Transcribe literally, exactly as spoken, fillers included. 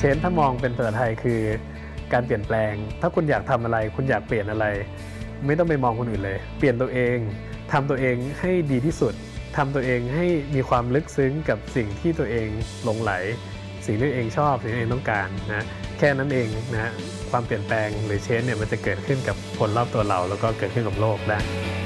change ถ้ามองเป็นภาษาไทยคือการเปลี่ยนแปลงถ้าคุณอยากทำอะไรคุณอยากเปลี่ยนอะไรไม่ต้องไปมองคนอื่นเลยเปลี่ยนตัวเองทำตัวเองให้ดีที่สุดทำตัวเองให้มีความลึกซึ้งกับสิ่งที่ตัวเองหลงไหลสิ่งที่ตัวเองชอบสิ่งที่ตัวเองต้องการนะแค่นั้นเองนะความเปลี่ยนแปลงหรือ change เนี่ยมันจะเกิดขึ้นกับคนรอบตัวเราแล้วก็เกิดขึ้นกับโลกได้